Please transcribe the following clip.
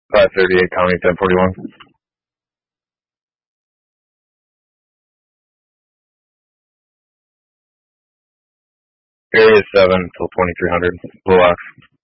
538 County 1041. Area 7 till 2300. Blue Ox.